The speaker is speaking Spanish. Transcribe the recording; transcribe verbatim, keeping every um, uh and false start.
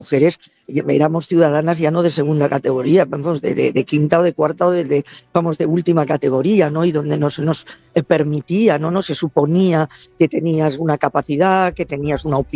mujeres éramos ciudadanas ya no de segunda categoría, vamos, de, de, de quinta o de cuarta o de, de, vamos, de última categoría, ¿no? Y donde no se nos permitía, ¿no? No se suponía que tenías una capacidad, que tenías una opinión,